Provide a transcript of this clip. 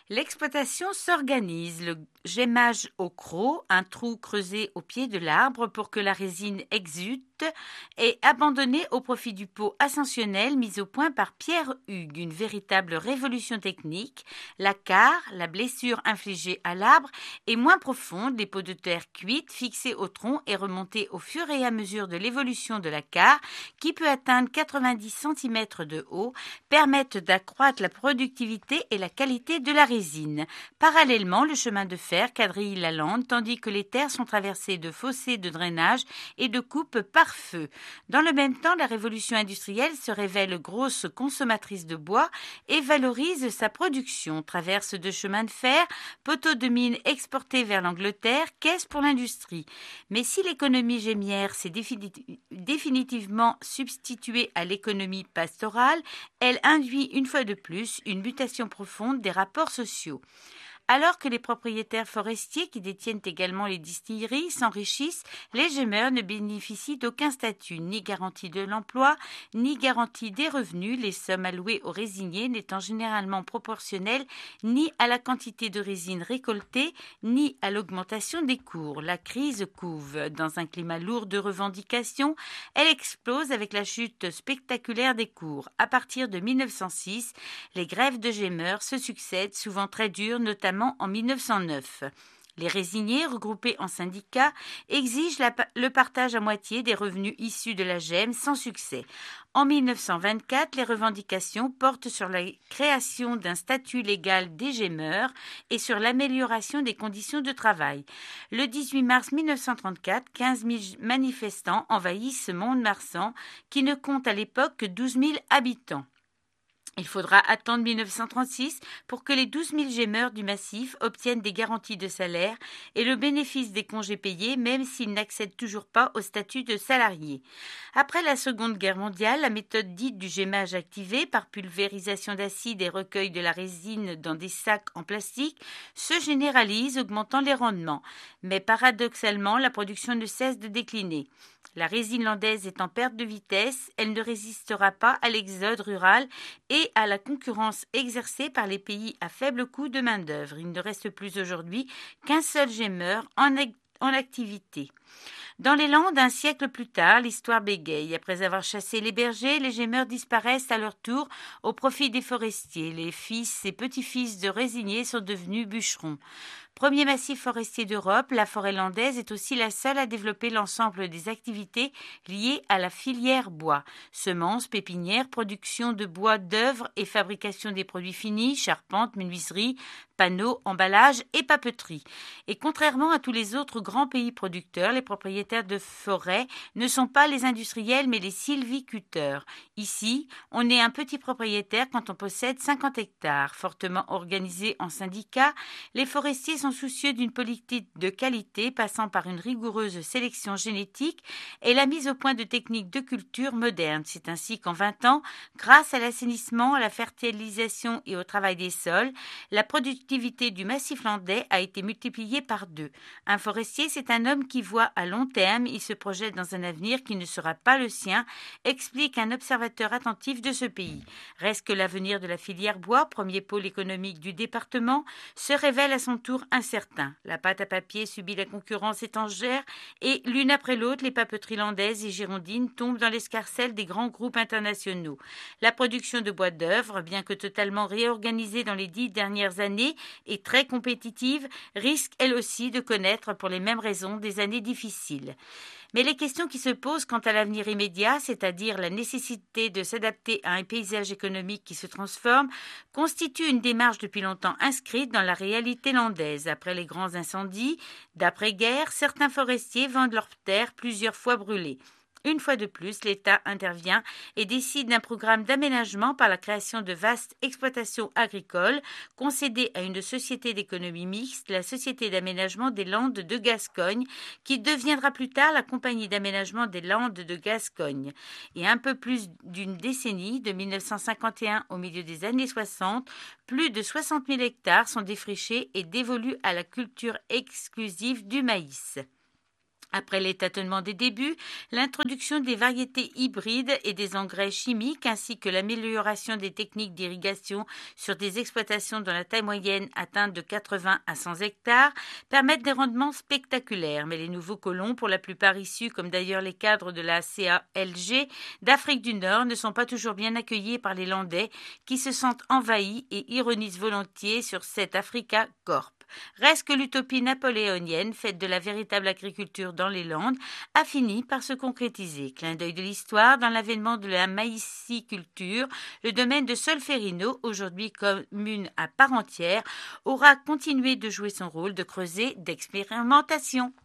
L'exploitation s'organise. Le gémage au croc, un trou creusé au pied de l'arbre pour que la résine exulte, est abandonné au profit du pot ascensionnel mis au point par Pierre Hugues. Une véritable révolution technique. La carre, la blessure infligée à l'arbre, est moins profonde. Les pots de terre cuites, fixés au tronc et remontés au fur et à mesure de l'évolution de la carre, qui peut atteindre 90 cm de haut, permettent d'accroître la productivité et la qualité de la résine. Parallèlement, le chemin de fer quadrille la lande, tandis que les terres sont traversées de fossés de drainage et de coupes par feu. Dans le même temps, la révolution industrielle se révèle grosse consommatrice de bois et valorise sa production. Traverse de chemins de fer, poteaux de mine exportés vers l'Angleterre, caisse pour l'industrie. Mais si l'économie gémière s'est définitivement substituée à l'économie pastorale, elle induit une fois de plus une mutation profonde des rapports sociaux. Alors que les propriétaires forestiers qui détiennent également les distilleries s'enrichissent, les gémeurs ne bénéficient d'aucun statut, ni garantie de l'emploi, ni garantie des revenus, les sommes allouées aux résiniers n'étant généralement proportionnelles ni à la quantité de résine récoltée, ni à l'augmentation des cours. La crise couve. Dans un climat lourd de revendications, elle explose avec la chute spectaculaire des cours. À partir de 1906, les grèves de gémeurs se succèdent, souvent très dures, notamment en 1909. Les résiniers, regroupés en syndicats, exigent le partage à moitié des revenus issus de la gemme sans succès. En 1924, les revendications portent sur la création d'un statut légal des gémeurs et sur l'amélioration des conditions de travail. Le 18 mars 1934, 15 000 manifestants envahissent Mont-de-Marsan, qui ne compte à l'époque que 12 000 habitants. Il faudra attendre 1936 pour que les 12 000 gémeurs du massif obtiennent des garanties de salaire et le bénéfice des congés payés, même s'ils n'accèdent toujours pas au statut de salariés. Après la Seconde Guerre mondiale, la méthode dite du gémage activé par pulvérisation d'acide et recueil de la résine dans des sacs en plastique se généralise, augmentant les rendements. Mais paradoxalement, la production ne cesse de décliner. La résine landaise est en perte de vitesse, elle ne résistera pas à l'exode rural et à la concurrence exercée par les pays à faible coût de main-d'œuvre. Il ne reste plus aujourd'hui qu'un seul gémeur en activité. Dans les Landes, un siècle plus tard, l'histoire bégaye. Après avoir chassé les bergers, les gémeurs disparaissent à leur tour au profit des forestiers. Les fils et petits-fils de résiniers sont devenus bûcherons. Premier massif forestier d'Europe, la forêt landaise est aussi la seule à développer l'ensemble des activités liées à la filière bois. Semences, pépinières, production de bois d'œuvre et fabrication des produits finis, charpente, menuiserie, panneaux, emballage et papeterie. Et contrairement à tous les autres grands pays producteurs, les propriétaires de forêts ne sont pas les industriels mais les sylviculteurs. Ici, on est un petit propriétaire quand on possède 50 hectares. Fortement organisés en syndicats, les forestiers sont soucieux d'une politique de qualité passant par une rigoureuse sélection génétique et la mise au point de techniques de culture modernes. C'est ainsi qu'en 20 ans, grâce à l'assainissement, à la fertilisation et au travail des sols, la productivité du massif landais a été multipliée par 2. Un forestier, c'est un homme qui voit à long terme, il se projette dans un avenir qui ne sera pas le sien, explique un observateur attentif de ce pays. Reste que l'avenir de la filière bois, premier pôle économique du département, se révèle à son tour incertain. La pâte à papier subit la concurrence étrangère et, l'une après l'autre, les papeteries landaises et girondines tombent dans l'escarcelle des grands groupes internationaux. La production de bois d'œuvre, bien que totalement réorganisée dans les 10 dernières années et très compétitive, risque elle aussi de connaître, pour les mêmes raisons, des années difficiles. Mais les questions qui se posent quant à l'avenir immédiat, c'est-à-dire la nécessité de s'adapter à un paysage économique qui se transforme, constituent une démarche depuis longtemps inscrite dans la réalité landaise. Après les grands incendies d'après-guerre, certains forestiers vendent leurs terres plusieurs fois brûlées. Une fois de plus, l'État intervient et décide d'un programme d'aménagement par la création de vastes exploitations agricoles concédées à une société d'économie mixte, la Société d'aménagement des Landes de Gascogne, qui deviendra plus tard la Compagnie d'aménagement des Landes de Gascogne. Et un peu plus d'une décennie, de 1951 au milieu des années 60, plus de 60 000 hectares sont défrichés et dévolus à la culture exclusive du maïs. Après les tâtonnements des débuts, l'introduction des variétés hybrides et des engrais chimiques ainsi que l'amélioration des techniques d'irrigation sur des exploitations dont la taille moyenne atteint de 80 à 100 hectares permettent des rendements spectaculaires. Mais les nouveaux colons, pour la plupart issus, comme d'ailleurs les cadres de la CALG, d'Afrique du Nord, ne sont pas toujours bien accueillis par les Landais qui se sentent envahis et ironisent volontiers sur cet Africa Corp. Reste que l'utopie napoléonienne, faite de la véritable agriculture dans les Landes, a fini par se concrétiser. Clin d'œil de l'histoire, dans l'avènement de la maïciculture, le domaine de Solferino, aujourd'hui commune à part entière, aura continué de jouer son rôle de creuset d'expérimentation.